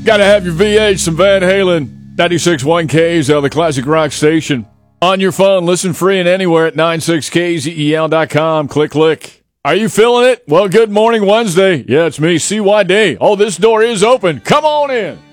Gotta have your VH, some Van Halen. 96.1 K's, the classic rock station. On your phone, listen free and anywhere at 96kzel.com. Click. Are you feeling it? Well, good morning Wednesday. Yeah, it's me, CYD. Oh, this door is open. Come on in.